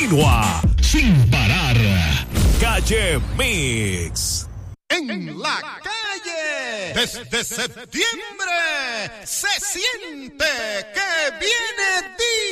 continua, sin parar. Calle Mix. En la calle, desde septiembre, se siente que viene día.